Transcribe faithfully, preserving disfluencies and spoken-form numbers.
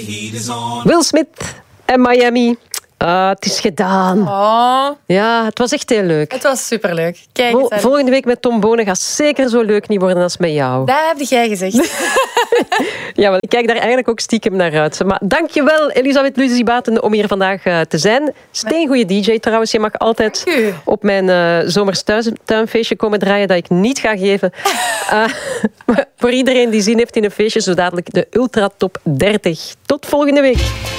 Will Smith en Miami. Ah, het is gedaan. Oh, Ja, het was echt heel leuk. het was superleuk. Kijk Vol- eens aan. volgende week met Tom Bonen gaat zeker zo leuk niet worden als met jou. Dat heb jij gezegd. Ja, want ik kijk daar eigenlijk ook stiekem naar uit. Maar dankjewel, Elisabeth Luzibaten, om hier vandaag uh, te zijn. Steengoeie D J trouwens. Je mag altijd Dank u. op mijn uh, zomers thuis- tuinfeestje komen draaien dat ik niet ga geven. Uh, voor iedereen die zin heeft in een feestje, zo dadelijk de Ultra Top dertig. Tot volgende week.